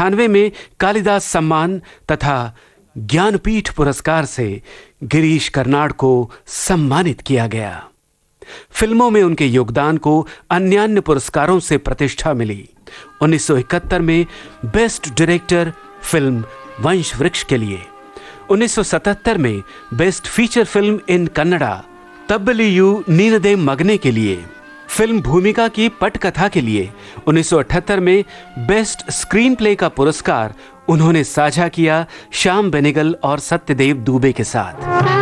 1998 में कालिदास सम्मान तथा ज्ञानपीठ पुरस्कार से गिरीश कर्नाड को सम्मानित किया गया। फिल्मों में उनके योगदान को अन्यान्य पुरस्कारों से प्रतिष्ठा मिली। 1971 में बेस्ट डायरेक्टर फिल्म वंश वृक्ष के लिए, 1977 में best feature film in Kannada तब्बलियू नीनदे मगने के लिए, फिल्म भूमिका की पटकथा के लिए 1978 में बेस्ट स्क्रीन प्ले का पुरस्कार उन्होंने साझा किया श्याम बेनेगल और सत्यदेव दुबे के साथ।